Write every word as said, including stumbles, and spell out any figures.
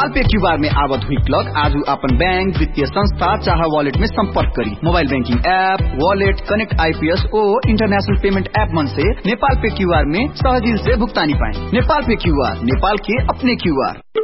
नेपाल पे QR में आवत हुई क्लॉक आज अपन बैंक वित्तीय संस्था चाहे वॉलेट में संपर्क करी। Mobile banking app wallet connect IPS ओ इंटरनेशनल पेमेंट ऐप मन से नेपाल पे क्यूआर में सहजील से भुगतानी पाए। नेपाल पे क्यूआर नेपाल के अपने क्यूआर।